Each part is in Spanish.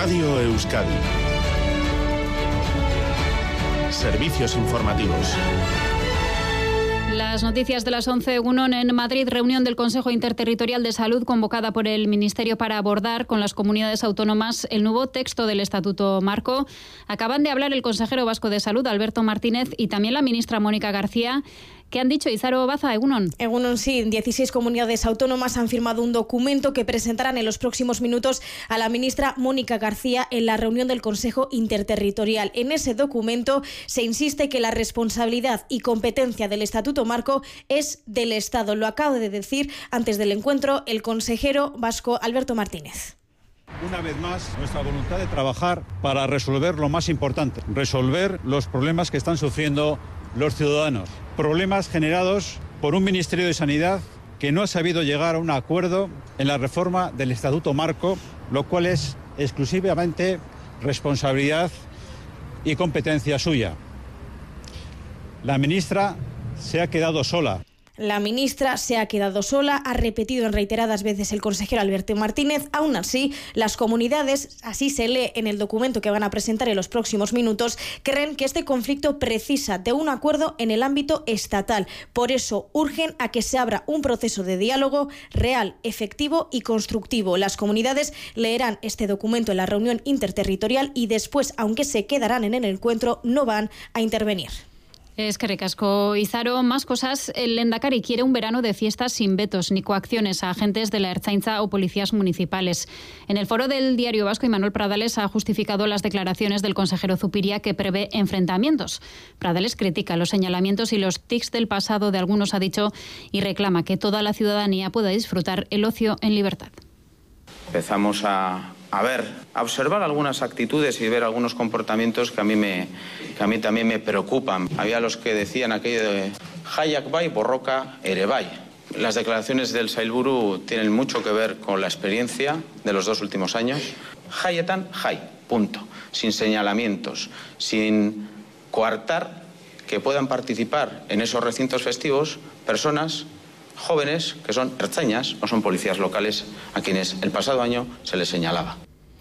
Radio Euskadi. Servicios informativos. Las noticias de las 11:01 en Madrid, reunión del Consejo Interterritorial de Salud convocada por el Ministerio para abordar con las comunidades autónomas el nuevo texto del Estatuto Marco. Acaban de hablar el consejero vasco de Salud, Alberto Martínez, y también la ministra Mónica García. ¿Qué han dicho? Izaro Baza, Egunon. Egunon, sí. 16 comunidades autónomas han firmado un documento que presentarán en los próximos minutos a la ministra Mónica García en la reunión del Consejo Interterritorial. En ese documento se insiste que la responsabilidad y competencia del Estatuto Marco es del Estado. Lo acaba de decir antes del encuentro el consejero vasco Alberto Martínez. Una vez más, nuestra voluntad de trabajar para resolver lo más importante, resolver los problemas que están sufriendo los ciudadanos. Problemas generados por un Ministerio de Sanidad que no ha sabido llegar a un acuerdo en la reforma del Estatuto Marco, lo cual es exclusivamente responsabilidad y competencia suya. La ministra se ha quedado sola. La ministra se ha quedado sola, ha repetido en reiteradas veces el consejero Alberto Martínez. Aún así, las comunidades, así se lee en el documento que van a presentar en los próximos minutos, creen que este conflicto precisa de un acuerdo en el ámbito estatal. Por eso, urgen a que se abra un proceso de diálogo real, efectivo y constructivo. Las comunidades leerán este documento en la reunión interterritorial y después, aunque se quedarán en el encuentro, no van a intervenir. Eskerrik asko, Izaro. Más cosas. El Lehendakari quiere un verano de fiestas sin vetos ni coacciones a agentes de la Ertzaintza o policías municipales. En el foro del Diario Vasco, Imanol Pradales ha justificado las declaraciones del consejero Zupiria que prevé enfrentamientos. Pradales critica los señalamientos y los tics del pasado de algunos, ha dicho, y reclama que toda la ciudadanía pueda disfrutar el ocio en libertad. Empezamos a observar algunas actitudes y ver algunos comportamientos que a mí también me preocupan. Había los que decían aquello de Jaiak bai, borroka ere bai. Las declaraciones del Sailburu tienen mucho que ver con la experiencia de los 2 últimos años. Jaietan, jai, punto. Sin señalamientos, sin coartar que puedan participar en esos recintos festivos personas jóvenes que son ertzainas, no son policías locales, a quienes el pasado año se les señalaba.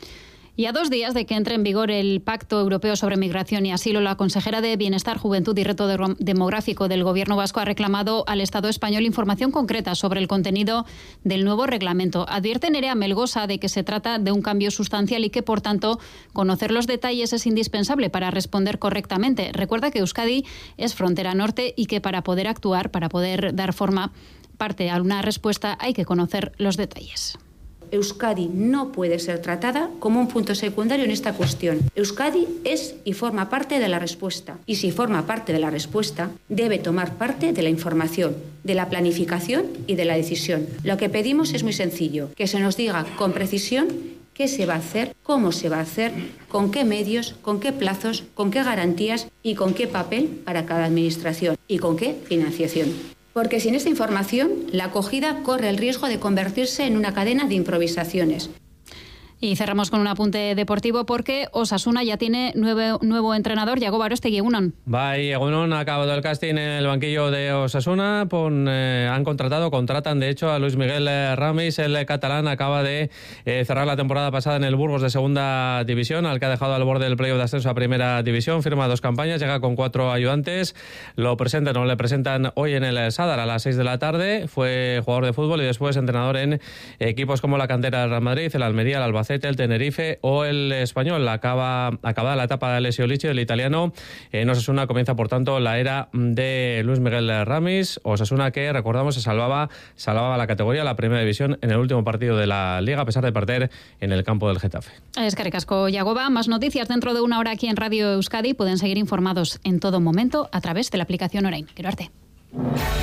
Y a 2 días de que entre en vigor el Pacto Europeo sobre Migración y Asilo, la consejera de Bienestar, Juventud y Reto Demográfico del Gobierno vasco ha reclamado al Estado español información concreta sobre el contenido del nuevo reglamento. Advierte Nerea Melgosa de que se trata de un cambio sustancial y que, por tanto, conocer los detalles es indispensable para responder correctamente. Recuerda que Euskadi es frontera norte y que para poder actuar, para poder dar parte a una respuesta, hay que conocer los detalles. Euskadi no puede ser tratada como un punto secundario en esta cuestión. Euskadi es y forma parte de la respuesta. Y si forma parte de la respuesta, debe tomar parte de la información, de la planificación y de la decisión. Lo que pedimos es muy sencillo, que se nos diga con precisión qué se va a hacer, cómo se va a hacer, con qué medios, con qué plazos, con qué garantías y con qué papel para cada administración y con qué financiación. Porque sin esta información, la acogida corre el riesgo de convertirse en una cadena de improvisaciones. Y cerramos con un apunte deportivo porque Osasuna ya tiene nuevo entrenador, Yago Barostegui. Egunon. Bai, Egunon, ha acabado el casting en el banquillo de Osasuna. Contratan de hecho a Luis Miguel Ramis. El catalán acaba de cerrar la temporada pasada en el Burgos de segunda división, al que ha dejado al borde del playoff de ascenso a primera división. Firma 2 campañas, llega con 4 ayudantes. Le presentan hoy en el Sadar a las 6 de la tarde. Fue jugador de fútbol y después entrenador en equipos como la cantera del Real Madrid, el Almería, el Albacete, el Tenerife o el Español. Acabada la etapa de Alessio Lici, el italiano, en Osasuna comienza por tanto la era de Luis Miguel Ramis. Osasuna que, recordamos, salvaba la categoría, la primera división, en el último partido de la Liga, a pesar de perder en el campo del Getafe. Eskerrik asko, Yagoba. Más noticias dentro de 1 hora aquí en Radio Euskadi. Pueden seguir informados en todo momento a través de la aplicación Orain. Quiero arte.